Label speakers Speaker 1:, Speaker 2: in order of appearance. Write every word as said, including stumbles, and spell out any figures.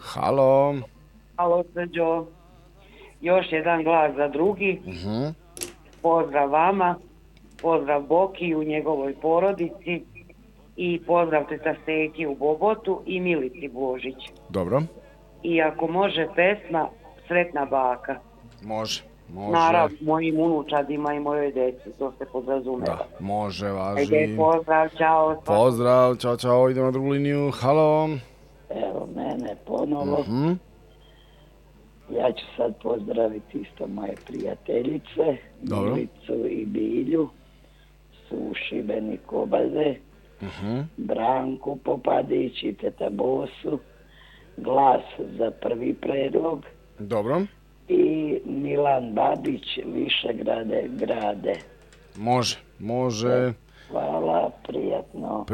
Speaker 1: Halo.
Speaker 2: Halo, Srđo. Još jedan glas za drugi.
Speaker 1: Uh-huh.
Speaker 2: Pozdrav vama, pozdrav Boki u njegovoj porodici i pozdrav teta Steki u Bobotu i Milici Božić.
Speaker 1: Dobro.
Speaker 2: I ako može pesma Sretna baka.
Speaker 1: Može, može.
Speaker 2: Naravno, mojim unučadima i mojoj deci, to se podrazumeva.
Speaker 1: Da, može, važi.
Speaker 2: Ajde, pozdrav, čao.
Speaker 1: Pozdrav, čao, čao, idemo na drugu liniju. Halo.
Speaker 3: Evo mene ponovo.
Speaker 1: Uh-huh.
Speaker 3: Ja ću sad pozdraviti isto moje prijateljice,
Speaker 1: Dobro.
Speaker 3: Milicu i Bilju, su u Šibeniku obaze,
Speaker 1: Uh-huh.
Speaker 3: Branku Popadić i teta Bosu, glas za prvi predlog
Speaker 1: Dobro.
Speaker 3: i Milan Babić, Višegrade grade.
Speaker 1: Može, može.
Speaker 3: Hvala, prijatno.